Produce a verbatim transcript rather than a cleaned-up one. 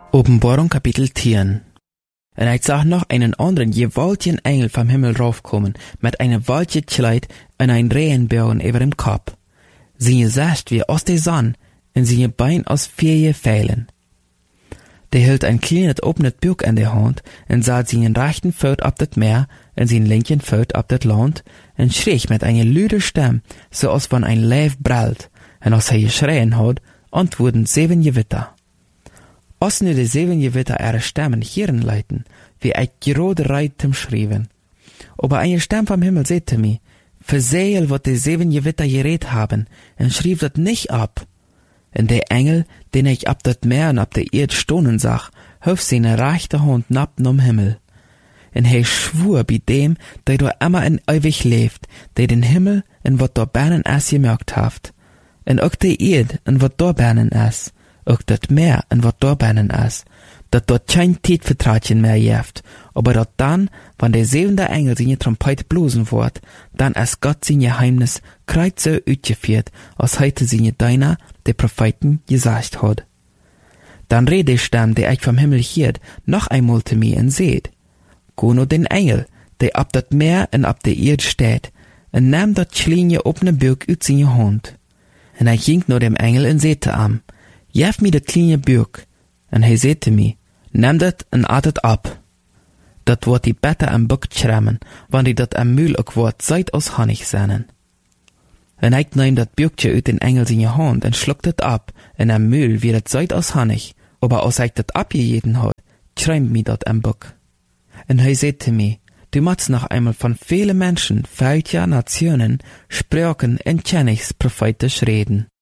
Offenbarung Kapitel zehn. Und ich sah noch einen anderen gewaltigen Engel vom Himmel raufkommen, mit einem weißen Kleid und ein Regenbogen über dem Kopf. Seine Gesicht wie aus der Sonne und seine Beine aus vier Pfeilen. Der hielt ein kleines offenes Buch in der Hand und sah seinen rechten Fuß auf das Meer und seinen linken Fuß auf das Land und schrie mit einer lauten Stimme, so als wenn ein Lev brüllt. Und als er geschrien hat, antworten sieben Gewitter. Als nu de zeven Gewitter ihre Stimmen hören leiten, wie ich gerade reid zum Schreiben. Aber eine Stimme vom Himmel sagte mir, verzähl, was die zeven Gewitter geredet haben, und schrieb das nicht ab. Und der Engel, den ich ab das Meer und ab der Erde stonden sah, hob seine rechte Hand nab nom Himmel. Und er schwur bei dem, der da immer in ewig lebt, der den Himmel und was da binnen ist gemacht hat. Und auch die Erde und was da binnen ist. Auch das Meer und was da binnen ist, dat dort kein Tijdvertraagje mehr jeft, aber dat dann, wenn der siebente Engel seine Trompete blosen wird, dann ist Gott sein Geheimnis kreuz so uitgeführt, als heute seine Diener, der Propheten, gesagt hat. Dann redet die Stimme, der ich vom Himmel hielt, noch einmal zu mir und seht, go nur den Engel, der ab dat Meer und ab der Erde steht, und nahm dat kleine offene Buch uit seine Hand. Und ich ging nur dem Engel und sagte am, Jef mir das kleine Buch. Und er sagte mir, nimm das und at het ab. Dat wordt die beter am Buch schrammen, wann die dat am Mühl ook wordt Zeit aus Honig seinen. Und ich nahm dat Buchje uit den Engel seine Hand und schluckt het ab, und am Mühl wird het Zeit aus Honig, aber als ich dat abgejeden hat, schreibt mir dat am Buch. Und er sagte mir, du machst noch einmal von vielen Menschen, Völker, Nationen, Sprachen und Kennigs prophetisch reden.